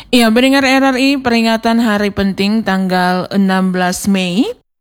Iya, pendengar RRI, peringatan Hari Penting tanggal 16 Mei.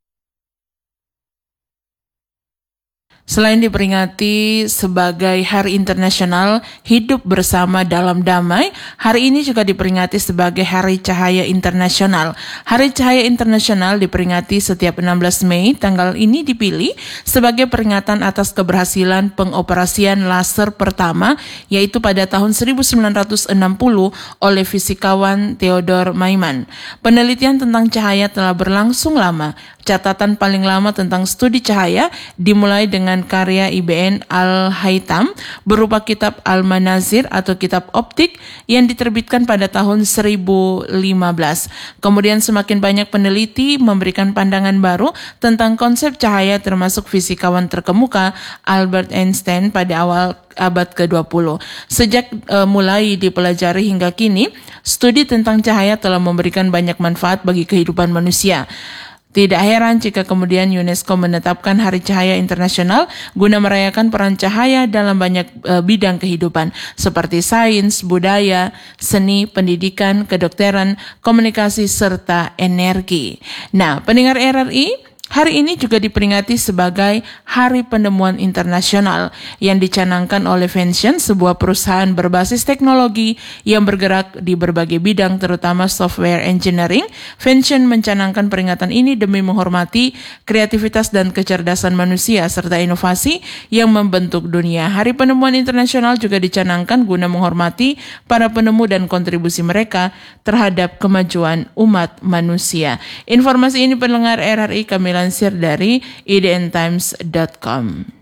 Selain diperingati sebagai Hari Internasional Hidup Bersama Dalam Damai, hari ini juga diperingati sebagai Hari Cahaya Internasional. Hari Cahaya Internasional diperingati setiap 16 Mei. Tanggal ini dipilih sebagai peringatan atas keberhasilan pengoperasian laser pertama, yaitu pada tahun 1960 oleh fisikawan Theodor Maiman. Penelitian tentang cahaya telah berlangsung lama. Catatan paling lama tentang studi cahaya dimulai dengan karya Ibn Al-Haytham berupa kitab Al-Manazir atau kitab optik yang diterbitkan pada tahun 1015. Kemudian semakin banyak peneliti memberikan pandangan baru tentang konsep cahaya, termasuk fisikawan terkemuka Albert Einstein pada awal abad ke-20. Sejak mulai dipelajari hingga kini, studi tentang cahaya telah memberikan banyak manfaat bagi kehidupan manusia. Tidak heran jika kemudian UNESCO menetapkan Hari Cahaya Internasional guna merayakan peran cahaya dalam banyak bidang kehidupan seperti sains, budaya, seni, pendidikan, kedokteran, komunikasi, serta energi. Nah, pendengar RRI, hari ini juga diperingati sebagai Hari Penemuan Internasional yang dicanangkan oleh Vention, sebuah perusahaan berbasis teknologi yang bergerak di berbagai bidang terutama software engineering. Vention mencanangkan peringatan ini demi menghormati kreativitas dan kecerdasan manusia serta inovasi yang membentuk dunia. Hari Penemuan Internasional juga dicanangkan guna menghormati para penemu dan kontribusi mereka terhadap kemajuan umat manusia. Informasi ini pendengar RRI kami lansir dari idntimes.com.